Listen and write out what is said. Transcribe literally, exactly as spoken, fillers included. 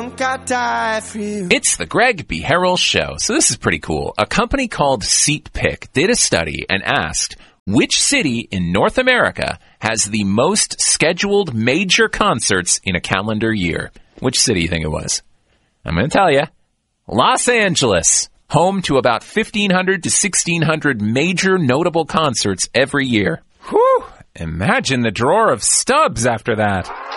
don't got time for you. It's the Greg B. Harrell Show. So this is pretty cool. A company called SeatPick did a study and asked which city in North America has the most scheduled major concerts in a calendar year. Which city do you think it was? I'm going to tell you. Los Angeles, home to about fifteen hundred to sixteen hundred major notable concerts every year. Whew! Imagine the drawer of stubs after that.